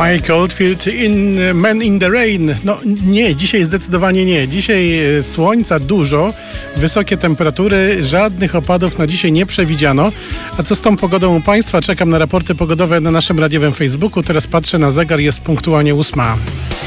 Mike Oldfield, Man in the Rain. No nie, dzisiaj zdecydowanie nie. Dzisiaj słońca dużo, wysokie temperatury, żadnych opadów na dzisiaj nie przewidziano. A co z tą pogodą u Państwa? Czekam na raporty pogodowe na naszym radiowym Facebooku. Teraz patrzę na zegar, jest punktualnie 8.